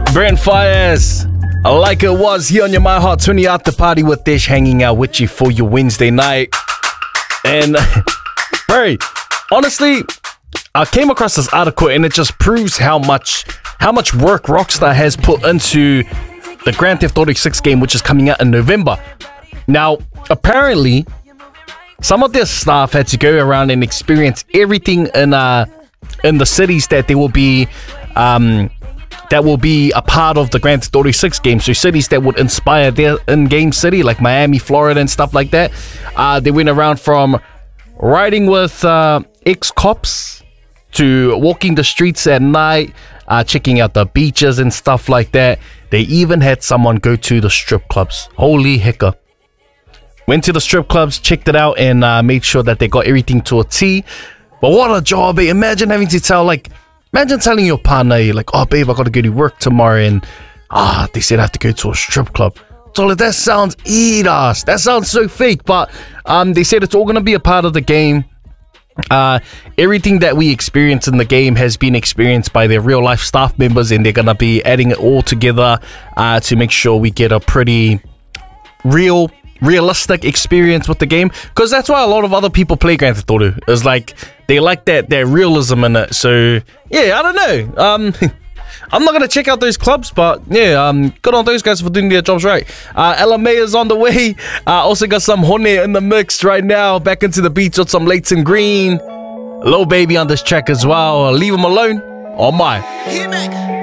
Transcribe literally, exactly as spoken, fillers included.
Brent Faiyaz, like it was here on your My Hot twenty after party with Dish, hanging out with you for your Wednesday night. And bro, honestly, I came across this article and it just proves how much how much work Rockstar has put into the Grand Theft Auto six game, which is coming out in November. Now, apparently, some of their staff had to go around and experience everything in uh in the cities that they will be um that will be a part of the Grand Theft Auto six game. So cities that would inspire their in-game city, like Miami, Florida, and stuff like that. Uh, they went around from riding with uh, ex-cops to walking the streets at night, uh, checking out the beaches and stuff like that. They even had someone go to the strip clubs. Holy hecker. Went to the strip clubs, checked it out, and uh, made sure that they got everything to a T. But what a job, eh? Imagine having to tell, like, imagine telling your partner, you're like, oh, babe, I got to go to work tomorrow, and ah, they said I have to go to a strip club. So like, that sounds eat-ass. That sounds so fake, but um, they said it's all going to be a part of the game. Uh, everything that we experience in the game has been experienced by their real-life staff members, and they're going to be adding it all together uh, to make sure we get a pretty real, realistic experience with the game, because that's why a lot of other people play Grand Theft Auto. It's like they like that that realism in it. So yeah, I don't know. Um, I'm not gonna check out those clubs, but yeah, um, good on those guys for doing their jobs right. Uh, L M A is on the way. Uh, also got some Hone in the mix right now. Back into the beach with some Leighton Green, Lil Baby on this track as well. Leave him alone. Oh my.